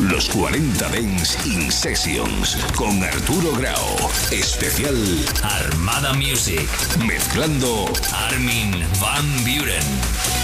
Los 40 Dance in Sessions con Arturo Grau. Especial Armada Music. Mezclando Armin van Buuren.